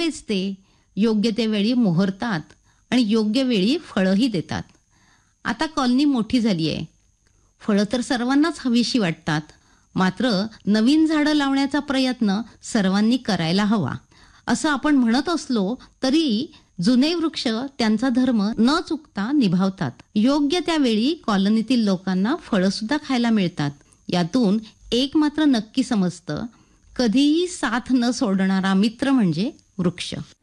आंबेच ते योग्य ते वेळी मोहरतात आणि योग्य वेळी फळंही देतात. आता कॉलनी मोठी झाली आहे. फळं तर सर्वांनाच हवीशी वाटतात. मात्र नवीन झाडं लावण्याचा प्रयत्न सर्वांनी करायला हवा. असं आपण म्हणत असलो तरी जुने वृक्ष त्यांचा धर्म न चुकता निभावतात. योग्य त्यावेळी कॉलनीतील लोकांना फळं सुद्धा खायला मिळतात. यातून एक मात्र नक्की समजतं, कधीही साथ न सोडणारा मित्र म्हणजे वृक्ष.